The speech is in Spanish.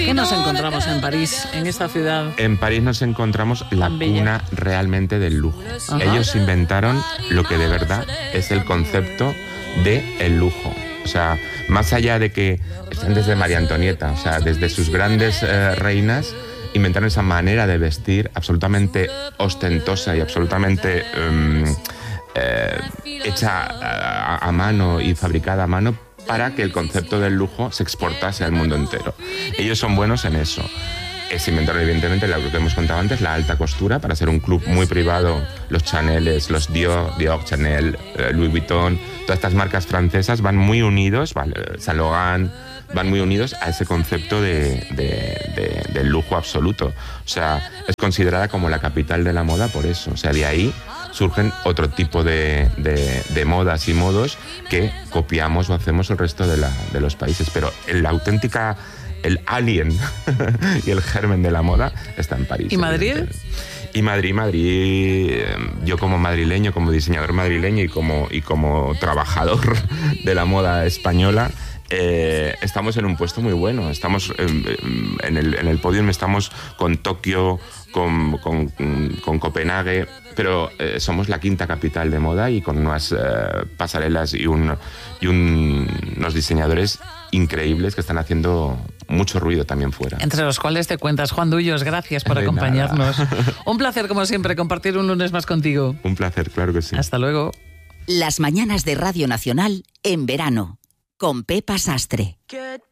¿Qué nos encontramos en París, en esta ciudad? En París nos encontramos la cuna realmente del lujo. Ajá. Ellos inventaron lo que de verdad es el concepto de el lujo. O sea, más allá de que están desde María Antonieta, o sea, desde sus grandes reinas, inventaron esa manera de vestir absolutamente ostentosa y absolutamente hecha a mano y fabricada a mano para que el concepto del lujo se exportase al mundo entero. Ellos son buenos en eso. Se inventaron evidentemente lo que hemos contado antes, la alta costura, para ser un club muy privado. Los Chaneles, los Dior, Chanel, Louis Vuitton, todas estas marcas francesas van muy unidos, Saint Laurent, van muy unidos a ese concepto del lujo absoluto. O sea, es considerada como la capital de la moda por eso. O sea, de ahí surgen otro tipo de modas y modos que copiamos o hacemos el resto de los países. Pero el alien y el germen de la moda está en París. ¿Y Madrid? Y Madrid, yo como madrileño, como diseñador madrileño y como trabajador de la moda española, estamos en un puesto muy bueno. Estamos en el podium, estamos con Tokio, con Copenhague, pero somos la quinta capital de moda y con unas pasarelas y unos diseñadores increíbles que están haciendo mucho ruido también fuera. Entre los cuales te cuentas. Juan Dullos, gracias por acompañarnos. Un placer, como siempre, compartir un lunes más contigo. Un placer, claro que sí. Hasta luego. Las mañanas de Radio Nacional en verano, con Pepa Sastre.